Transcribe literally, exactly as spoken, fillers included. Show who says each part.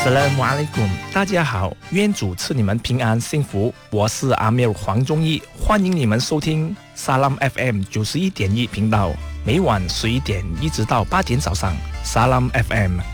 Speaker 1: Assalamualaikum，大家好，愿主赐你们平安幸福。我是阿米尔黄忠义，欢迎你们收听 Salam F M 九十一点一频道，每晚十一点一直到八点早上。Salam F M。